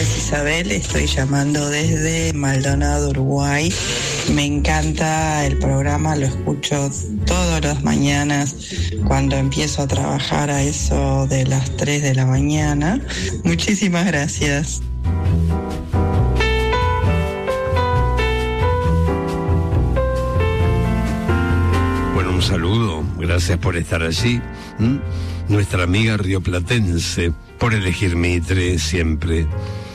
es Isabel, estoy llamando desde Maldonado, Uruguay. Me encanta el programa, lo escucho todas las mañanas cuando empiezo a trabajar a eso de las 3 de la mañana. Muchísimas gracias. Bueno, un saludo, gracias por estar allí. Nuestra amiga rioplatense, por elegir Mitre siempre.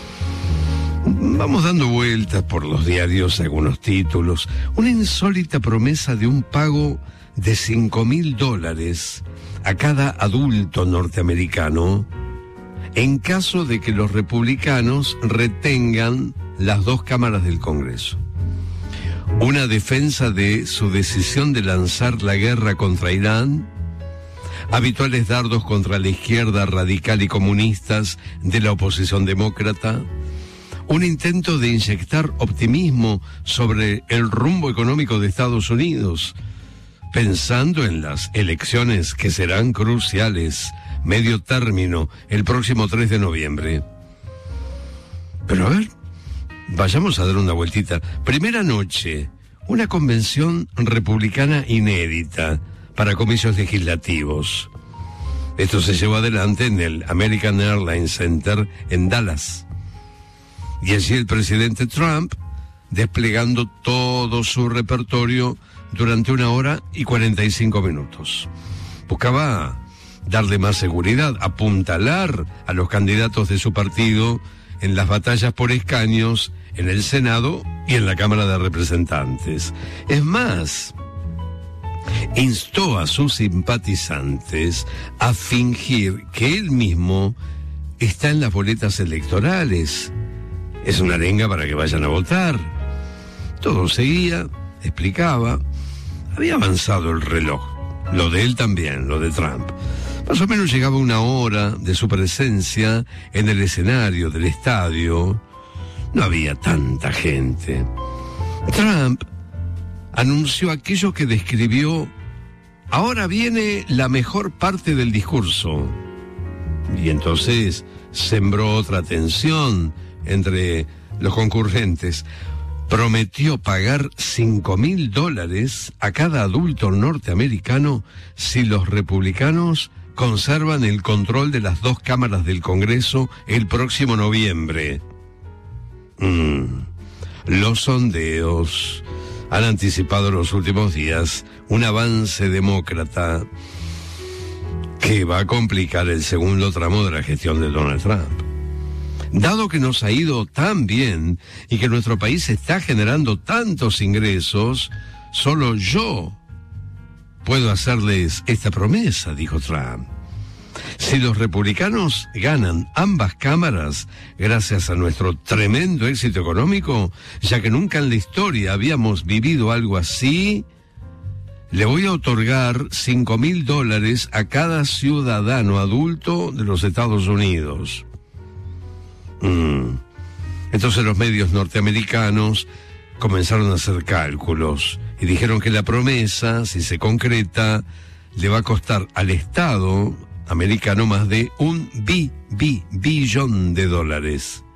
Vamos dando vueltas por los diarios algunos títulos. Una insólita promesa de un pago de $5.000 a cada adulto norteamericano en caso de que los republicanos retengan las 2 cámaras del Congreso. Una defensa de su decisión de lanzar la guerra contra Irán, habituales dardos contra la izquierda radical y comunistas de la oposición demócrata, un intento de inyectar optimismo sobre el rumbo económico de Estados Unidos, pensando en las elecciones que serán cruciales, medio término, el próximo 3 de noviembre. Pero a ver, vayamos a dar una vueltita. Primera noche, una convención republicana inédita para comicios legislativos. Esto se llevó adelante en el American Airlines Center en Dallas. Y allí el presidente Trump desplegando todo su repertorio durante 1 hora y 45 minutos. Buscaba darle más seguridad, apuntalar a los candidatos de su partido en las batallas por escaños en el Senado y en la Cámara de Representantes. Es más, instó a sus simpatizantes a fingir que él mismo está en las boletas electorales. Es una arenga para que vayan a votar. Todo seguía, explicaba. Había avanzado el reloj. Lo de él también, lo de Trump. Más o menos llegaba 1 hora de su presencia en el escenario del estadio. No había tanta gente. Trump anunció aquello que describió: ahora viene la mejor parte del discurso. Y entonces sembró otra tensión entre los concurrentes. Prometió pagar $5.000 a cada adulto norteamericano si los republicanos conservan el control de las 2 cámaras del Congreso el próximo noviembre. Los sondeos han anticipado en los últimos días un avance demócrata que va a complicar el segundo tramo de la gestión de Donald Trump. Dado que nos ha ido tan bien y que nuestro país está generando tantos ingresos, solo yo puedo hacerles esta promesa, dijo Trump. Si los republicanos ganan ambas cámaras gracias a nuestro tremendo éxito económico, ya que nunca en la historia habíamos vivido algo así, le voy a otorgar $5.000 a cada ciudadano adulto de los Estados Unidos. Entonces los medios norteamericanos comenzaron a hacer cálculos y dijeron que la promesa, si se concreta, le va a costar al Estado americano más de $1 billón.